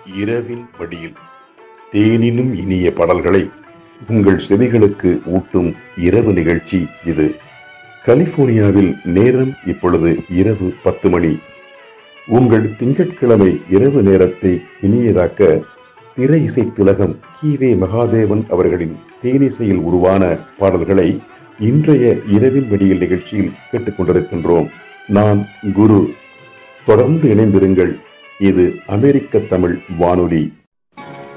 இரவின் மடியில் தேனினும் இனிய பாடல்களை உங்கள் செவிகளுக்கு ஊட்டும் இரவு நிகழ்ச்சி இது. கலிபோர்னியாவில் நேரம் இப்பொழுது இரவு 10 மணி. உங்கள் திங்கட்கிழமை இரவு நேரத்தை இனியதாக்க திரை இசை திலகம் கி.வே. மகாதேவன் அவர்களின் தேனிசையில் உருவான பாடல்களை இன்றைய இரவின் மடியில் நிகழ்ச்சியில் கேட்டுக்கொண்டிருக்கின்றோம். நான் குரு. தொடர்ந்து இணைந்திருங்கள். இது அமெரிக்க தமிழ் வானொலி.